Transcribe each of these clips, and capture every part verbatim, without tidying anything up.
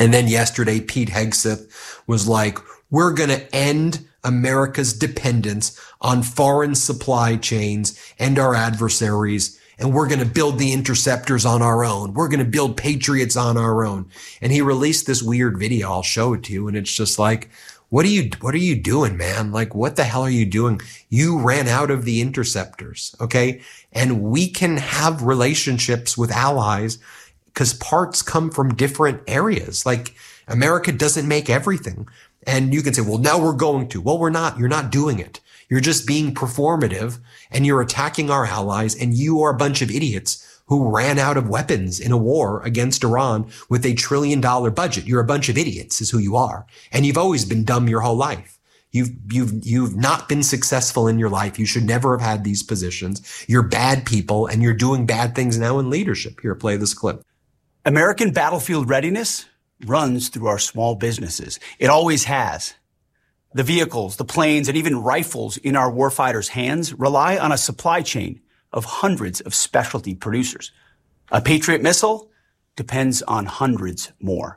And then yesterday, Pete Hegseth was like, we're going to end America's dependence on foreign supply chains and our adversaries. And we're going to build the interceptors on our own. We're going to build Patriots on our own. And he released this weird video. I'll show it to you. And it's just like, what are you, what are you doing, man? Like, what the hell are you doing? You ran out of the interceptors. Okay. And we can have relationships with allies because parts come from different areas. Like, America doesn't make everything. And you can say, well, now we're going to. Well, we're not. You're not doing it. You're just being performative and you're attacking our allies, and you are a bunch of idiots who ran out of weapons in a war against Iran with a trillion dollar budget. You're a bunch of idiots is who you are. And you've always been dumb your whole life. You've, you've, you've not been successful in your life. You should never have had these positions. You're bad people and you're doing bad things now in leadership. Here, play this clip. American battlefield readiness runs through our small businesses. It always has. The vehicles, the planes, and even rifles in our warfighters' hands rely on a supply chain of hundreds of specialty producers. A Patriot missile depends on hundreds more.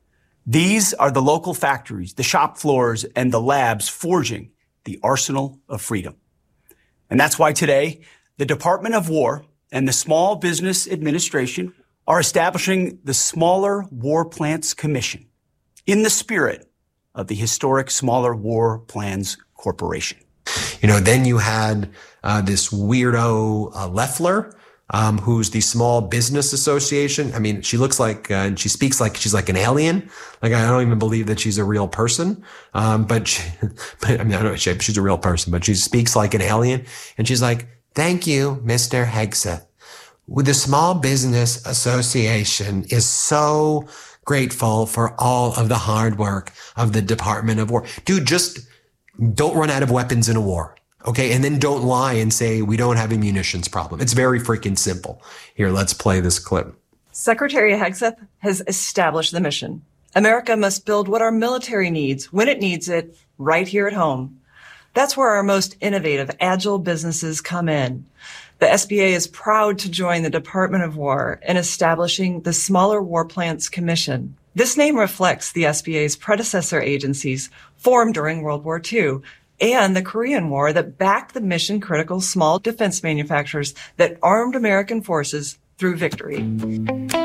These are the local factories, the shop floors, and the labs forging the arsenal of freedom. And that's why today, the Department of War and the Small Business Administration are establishing the Smaller War Plants Commission in the spirit of the historic Smaller War Plans Corporation. You know, then you had uh, this weirdo uh, Loeffler, um, who's the Small Business Association. I mean, she looks like, uh, and she speaks like she's like an alien. Like, I don't even believe that she's a real person. Um, but, she, but I mean, I don't know, she, she's a real person, but she speaks like an alien. And she's like, thank you, Mister Hegseth. With the Small Business Association is so grateful for all of the hard work of the Department of War. Dude, just don't run out of weapons in a war. Okay. And then don't lie and say we don't have a munitions problem. It's very freaking simple. Here, let's play this clip. Secretary Hegseth has established the mission. America must build what our military needs when it needs it right here at home. That's where our most innovative, agile businesses come in. The S B A is proud to join the Department of War in establishing the Smaller War Plants Commission. This name reflects the S B A's predecessor agencies formed during World War Two and the Korean War that backed the mission-critical small defense manufacturers that armed American forces through victory.